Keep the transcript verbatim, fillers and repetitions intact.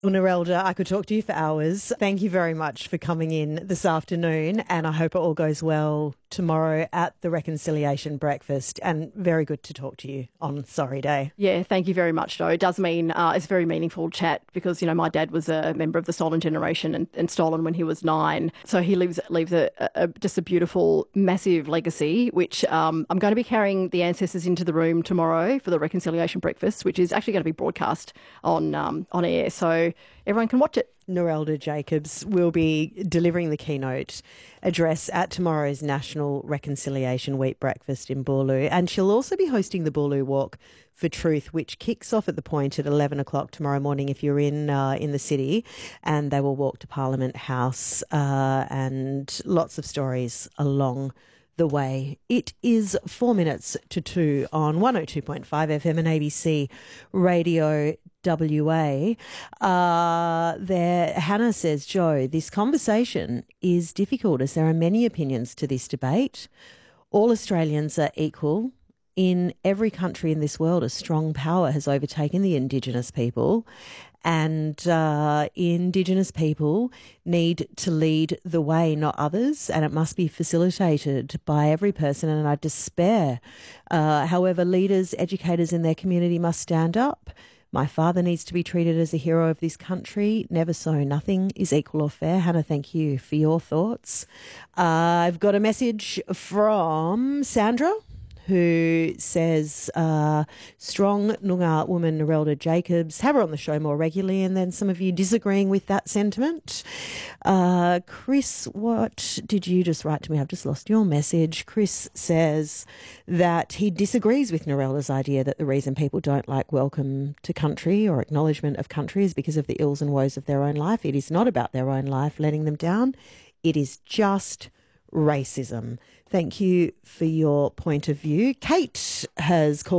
Well, Narelda, I could talk to you for hours. Thank you very much for coming in this afternoon, and I hope it all goes well tomorrow at the Reconciliation Breakfast, and very good to talk to you on Sorry Day. Yeah, thank you very much, Joe. It does mean uh, it's a very meaningful chat because, you know, my dad was a member of the Stolen generation and, and stolen when he was nine. So he leaves, leaves a, a, just a beautiful, massive legacy, which um, I'm going to be carrying the ancestors into the room tomorrow for the Reconciliation Breakfast, which is actually going to be broadcast on um, on air. So everyone can watch it. Narelda Jacobs will be delivering the keynote address at tomorrow's National Reconciliation Week breakfast in Boorloo, and she'll also be hosting the Boorloo Walk for Truth, which kicks off at the Point at eleven o'clock tomorrow morning if you're in uh, in the city, and they will walk to Parliament House uh, and lots of stories along the way. It is four minutes to two on one oh two point five F M and A B C Radio W A. Uh, there, Hannah says, Joe, this conversation is difficult as there are many opinions to this debate. All Australians are equal. In every country in this world, a strong power has overtaken the Indigenous people, and uh, Indigenous people need to lead the way, not others, and it must be facilitated by every person, and I despair. Uh, however, leaders, educators in their community must stand up. My father needs to be treated as a hero of this country. Never so. Nothing is equal or fair. Hannah, thank you for your thoughts. Uh, I've got a message from Sandra, who says, uh, strong Noongar woman Narelda Jacobs, have her on the show more regularly, and then some of you disagreeing with that sentiment. Uh, Chris, what did you just write to me? I've just lost your message. Chris says that he disagrees with Narelda's idea that the reason people don't like welcome to country or acknowledgement of country is because of the ills and woes of their own life. It is not about their own life letting them down. It is just racism. Thank you for your point of view. Kate has called